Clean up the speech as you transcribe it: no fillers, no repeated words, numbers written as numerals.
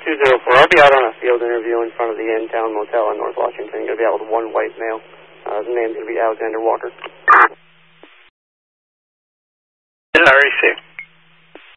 204. I'll be out on a field interview in front of the Inn Town Motel in North Washington. Going to be out with one white male. The name's going to be Alexander Walker.